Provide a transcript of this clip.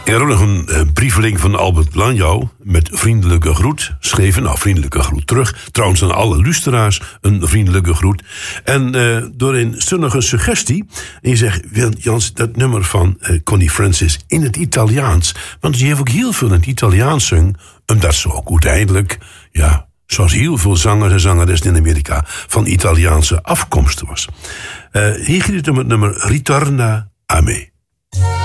Er ook nog een brieveling van Albert Lanjou met vriendelijke groet. Schreven, vriendelijke groet terug. Trouwens aan alle luisteraars een vriendelijke groet. En door een stunnige suggestie. En je zegt, Jans, dat nummer van Connie Francis in het Italiaans. Want die heeft ook heel veel in het Italiaans zingen. Omdat ze ook uiteindelijk, zoals heel veel zangers en zangeressen in Amerika, van Italiaanse afkomst was. Hier gaat het om het nummer Ritorna a me.